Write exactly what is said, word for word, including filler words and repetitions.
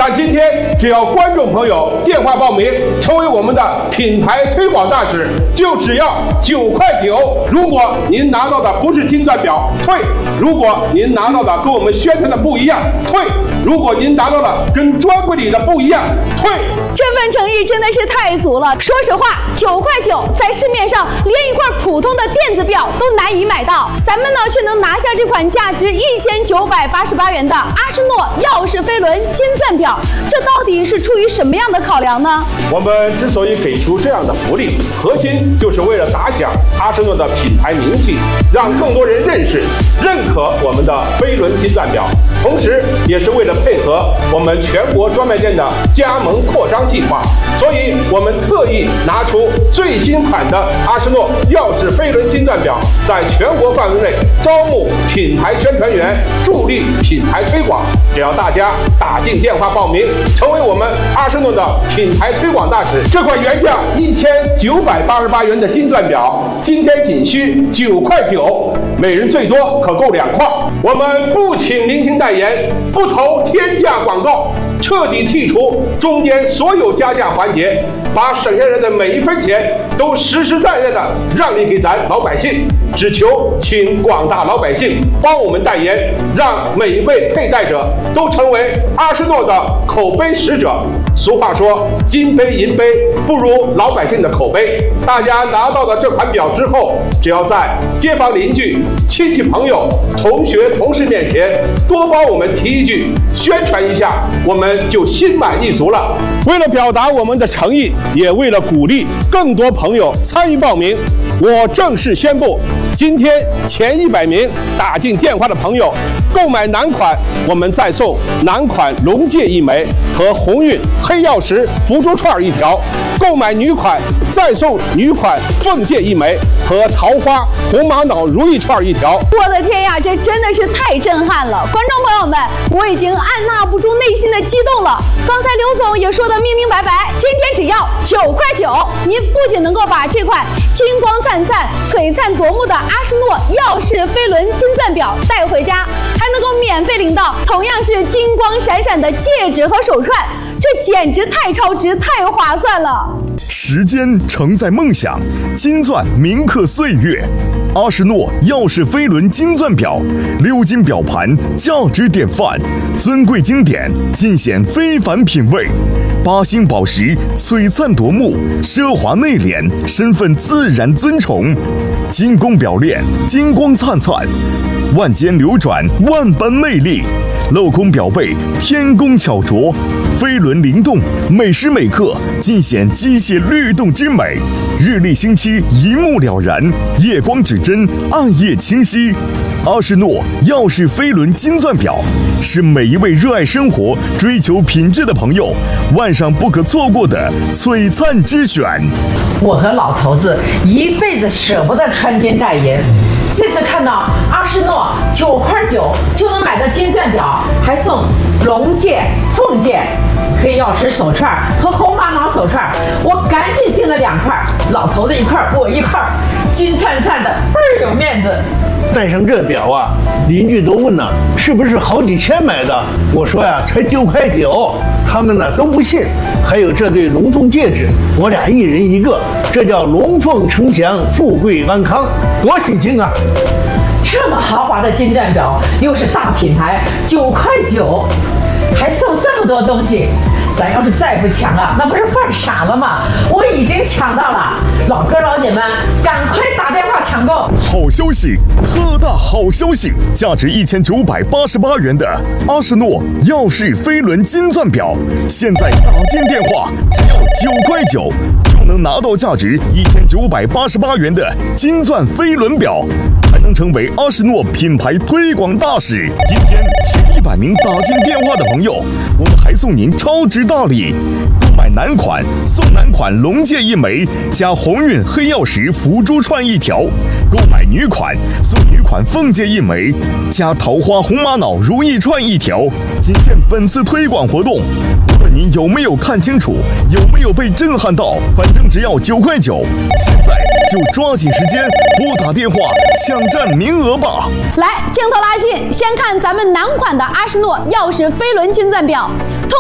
但今天只要观众朋友电话报名，成为我们的品牌推广大使，就只要九块九。如果您拿到的不是金钻表，退；如果您拿到的跟我们宣传的不一样，退；如果您拿到的跟专柜里的不一样，退。 这份诚意真的是太足了。说实话，九块九在市面上连一块普通的电子表都难以买到，咱们呢却能拿下这款价值一千九百八十八元的阿诗诺耀世飞轮金钻表，这到底是出于什么样的考量呢？ 我们之所以给出这样的福利，核心就是为了打响阿诗诺的品牌名气，让更多人认识、认可我们的飞轮金钻表，同时也是为了配合我们全国专卖店的加盟扩张计划，所以我们特意拿出最新款的阿诗诺耀世飞轮金钻表，在全国范围内招募品牌宣传员，助力品牌推广。只要大家打进电话报名，成为我们阿诗诺的品牌推广大使，这款原价一千九百八十八元的金钻表，今天仅需九块九，每人最多可购两块。我们不请明星代言，不投天价广告，彻底剔除中间所有加价环节，把省下来的每一分钱都实实在在的让利给咱老百姓。只求请广大老百姓帮我们代言，让每一位佩戴者都成为阿诗诺的口碑使者。俗话说，金杯银杯不如老百姓的口碑。大家拿到了这款表之后，只要在街坊邻居、亲戚朋友、同学同事面前多帮我们提一句，宣传一下，我们就心满意足了。为了表达我们的诚意，也为了鼓励更多朋友参与报名，我正式宣布，今天前一百名打进电话的朋友，购买男款，我们再送男款龙戒一枚和鸿运黑曜石福珠串一条；购买女款，再送女款凤戒一枚和桃花红玛瑙如意串一条。 我的天呀，这真的是太震撼了！观众朋友们，我已经按捺不住内心的激动了。刚才刘总也说的明明白白，今天只要九块九，您不仅能够把这款金光灿灿、璀璨夺目的阿诗诺耀世飞轮金钻表带回家，还能够免费领到同样是金光闪闪的戒指和手串，这简直太超值、太划算了！ 时间承载梦想，金钻铭刻岁月。阿诗诺耀世飞轮金钻表，鎏金表盘，价值典范，尊贵经典，尽显非凡品味。八星宝石，璀璨夺目，奢华内敛，身份自然尊崇。金工表链，金光灿灿，万间流转，万般魅力。镂空表背，天工巧琢，飞轮灵动，每时每刻尽显机械律动之美。日历星期一目了然，夜光指针，暗夜清晰。阿诗诺耀世飞轮金钻表是每一位热爱生活、追求品质的朋友晚上不可错过的璀璨之选。 我和老头子一辈子舍不得穿金戴银，这次看到阿诗诺九块九就能买到金钻表，还送龙戒、凤戒、黑曜石手串和红玛瑙手串，我赶紧订了两块，老头子一块，我一块，金灿灿的，倍儿有面子。 戴上这表啊，邻居都问呢，是不是好几千买的？我说呀，才九块九，他们呢都不信。还有这对龙凤戒指，我俩一人一个，这叫龙凤呈祥，富贵安康，多喜庆啊！ 这么豪华的金钻表，又是大品牌，九块九，还送这么多东西，咱要是再不抢啊，那不是犯傻了吗？我已经抢到了，老哥老姐们，赶快打电话抢购！ 好消息，特大好消息！价值一千九百八十八元的阿诗诺耀世飞轮金钻表，现在打进电话只要九块九，就能拿到价值一千九百八十八元的金钻飞轮表，还能成为阿诗诺品牌推广大使。今天前一百名打进电话的朋友，我们还送您超值大礼。购买男款送男款龙戒一枚加鸿运黑曜石福珠串一条；购买女款送女款凤戒一枚加桃花红玛瑙如意串一条。仅限本次推广活动，无论您有没有看清楚，有没有被震撼到，反正只要九块九。现在就抓紧时间拨打电话抢占名额吧！ 来，镜头拉近，先看咱们男款的阿诗诺耀世飞轮金钻表。通